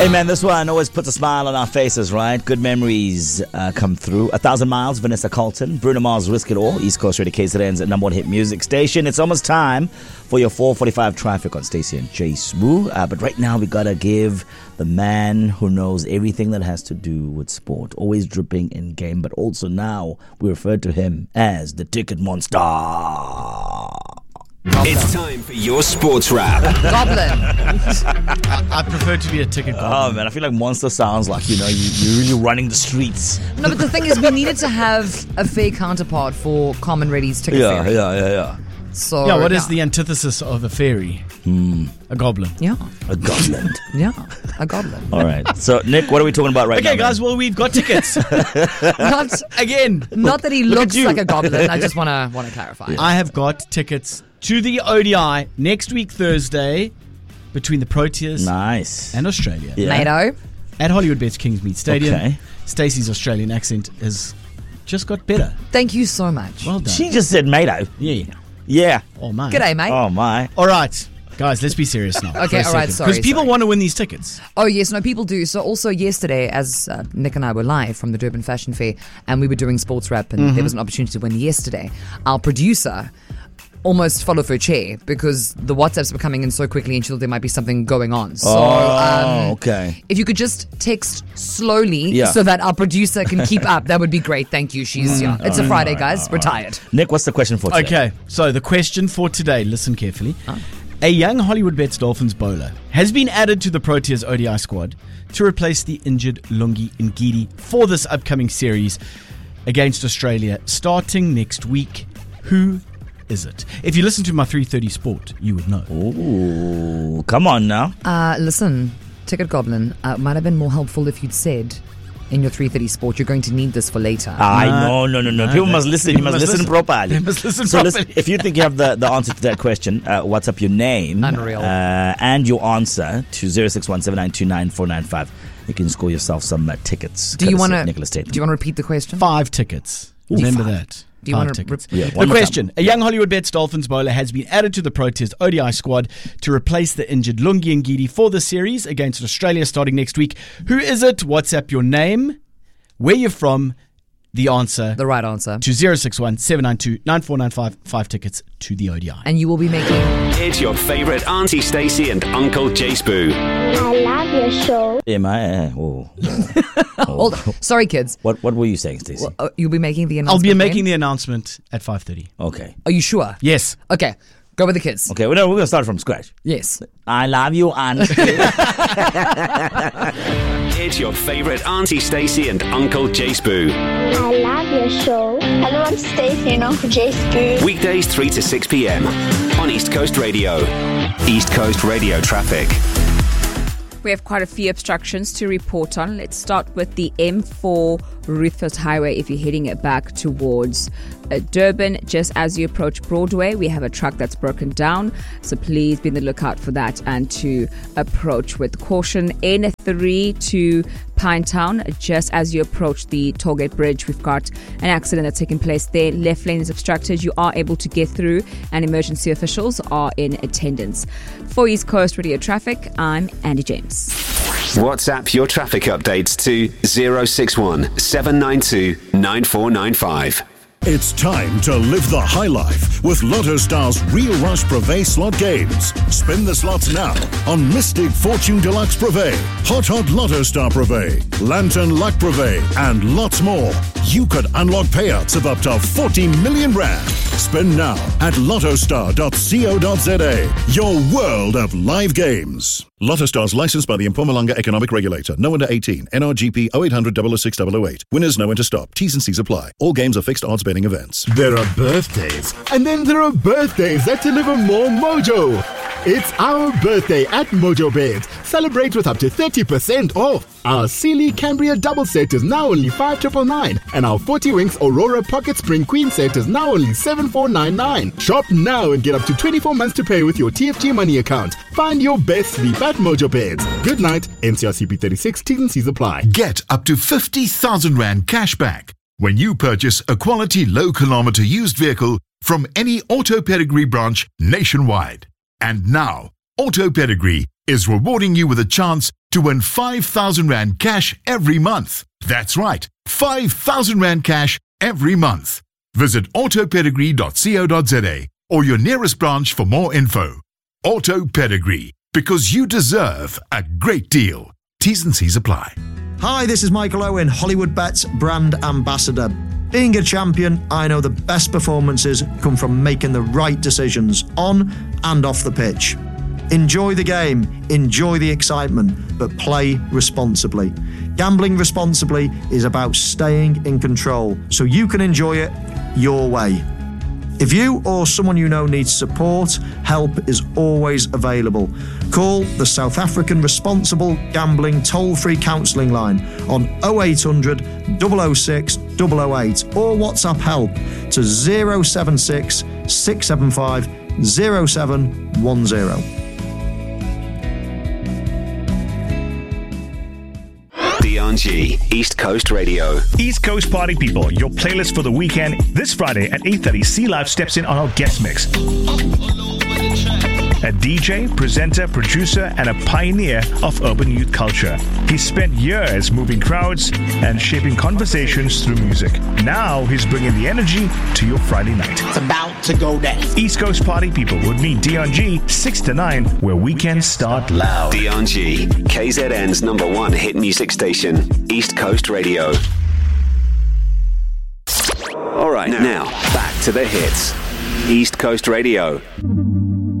Hey man, this one always puts a smile on our faces, right? Good memories come through. 1,000 Miles, Vanessa Carlton, Bruno Mars, Risk It All, East Coast Radio KZN's number one hit music station. It's almost time for your 4:45 traffic on Stacey and Jay Smooth. But right now we gotta give the man who knows everything that has to do with sport, always dripping in game, but also now we refer to him as the Ticket Monster. It's time for your sports wrap. Goblin. I prefer to be a ticket goblin. Oh man, I feel like Monster sounds like, you're really running the streets. No, but the thing is, we needed to have a fair counterpart for Common Ready's Ticket Fairy. Yeah. So, Yeah, what is the antithesis of a fairy? A goblin. Yeah. A goblin. Yeah, a goblin. All right. So, Nick, what are we talking about right now? Okay, guys, well, we've got tickets. Not Again, Not that he Look at looks you. like a goblin. I just want to clarify. I have got tickets to the ODI next week, Thursday, between the Proteas Nice. and Australia. Yeah. NATO. At Hollywood Bets Kingsmead Stadium. Okay. Stacey's Australian accent has just got better. Thank you so much. Well done. She just said Mado. Yeah. Yeah. Oh, my. G'day, mate. Oh my. All right. Guys, let's be serious now. Okay, all right, sorry, Because people want to win these tickets. Oh, yes, no, people do. So also yesterday, as Nick and I were live from the Durban Fashion Fair, and we were doing sports rap, and there was an opportunity to win yesterday, our producer almost fell off her chair because the WhatsApps were coming in so quickly and she thought there might be something going on. So, okay. if you could just text slowly Yeah. so that our producer can keep up, that would be great. Thank you. It's a Friday, guys. We're tired. Nick, what's the question for today? Okay, so the question for today, listen carefully. A young Hollywood Bets Dolphins bowler has been added to the Proteas ODI squad to replace the injured Lungi Ngidi for this upcoming series against Australia starting next week. Who is it? If you listen to my 3:30 Sport, you would know. Ooh, come on now. Listen, Ticket Goblin, it might have been more helpful if you'd said in your 3:30 Sport, you're going to need this for later. No. People must listen. You must listen properly. They must listen So properly. listen, if you think you have the answer to that question, WhatsApp your name Unreal. and your answer to 0617929495. You can score yourself some tickets. Do you want courtesy to of Nicholas Tate. repeat the question? 5 tickets. Remember that. Do you 5 wanna tickets. Yeah, The one more question: time. a young Hollywood Bets Dolphins bowler has been added to the Proteas ODI squad to replace the injured Lungi Ngidi for the series against Australia starting next week. Who is it? WhatsApp your name, where you're from, the answer The right answer. to 061-792-9495. 5 tickets to the ODI. And you will be making... It's your favourite Auntie Stacey and Uncle Jay Spoo. I love your show. Am I? Hold on. Sorry, kids. What were you saying, Stacey? You'll be making the I'll announcement. be when? making the announcement at 5:30. Okay. Are you sure? Yes. Okay. Go with the kids. Okay, well, no, we're going to start from scratch. Yes. I love you, Aunt. It's your favourite Auntie Stacey and Uncle Jay Spoo. I love your show. Hello, I'm Stacey and Uncle Jay Spoon. Weekdays 3 to 6 p.m. on East Coast Radio. East Coast Radio traffic. We have quite a few obstructions to report on. Let's start with the M4 Ruthven Highway if you're heading it back towards Durban. Just as you approach Broadway, we have a truck that's broken down. So please be on the lookout for that and to approach with caution. N3 to Pinetown, just as you approach the Tollgate Bridge, we've got an accident that's taken place there. Left lane is obstructed. You are able to get through and emergency officials are in attendance. For East Coast Radio Traffic, I'm Andy James. WhatsApp your traffic updates to 061-792-9495. It's time to live the high life with Lotto Star's Real Rush Privé slot games. Spin the slots now on Mystic Fortune Deluxe Privé, Hot Lotto Star Privé, Lantern Luck Privé, and lots more. You could unlock payouts of up to 40 million rand. Spin now at lottostar.co.za. Your world of live games. Lotto Stars licensed by the Mpumalanga Economic Regulator. No under 18. NRGP 0800 006 008. Winners know when to stop. T's and C's apply. All games are fixed odds betting events. There are birthdays, and then there are birthdays that deliver more mojo. It's our birthday at Mojo Beds. Celebrate with up to 30% off. Our Sealy Cambria double set is now only 5,999, and our 40 Winks Aurora Pocket Spring Queen set is now only 7,499. Shop now and get up to 24 months to pay with your TFG money account. Find your best sleep at Mojo Beds. Good night. NCRCP 36. T's and C's apply. Get up to 50,000 Rand cash back when you purchase a quality low-kilometer used vehicle from any Auto Pedigree branch nationwide. And now, Auto Pedigree is rewarding you with a chance to win 5,000 Rand cash every month. That's right, 5,000 Rand cash every month. Visit autopedigree.co.za or your nearest branch for more info. Auto Pedigree, because you deserve a great deal. T's and C's apply. Hi, this is Michael Owen, Hollywood Bets brand ambassador. Being a champion, I know the best performances come from making the right decisions on and off the pitch. Enjoy the game, enjoy the excitement, but play responsibly. Gambling responsibly is about staying in control so you can enjoy it your way. If you or someone you know needs support, help is always available. Call the South African Responsible Gambling Toll-Free Counselling Line on 0800 006 008 or WhatsApp help to 076 675 0710. DRG, East Coast Radio. East Coast party people, your playlist for the weekend. This Friday at 8:30, C Live steps in on our guest mix. A DJ, presenter, producer, and a pioneer of urban youth culture. He spent years moving crowds and shaping conversations through music. Now he's bringing the energy to your Friday night. It's about to go down. East Coast party people with me, DRG, 6 to 9, where weekends start loud. DRG, KZN's #1 hit music station, East Coast Radio. All right, now back to the hits. East Coast Radio.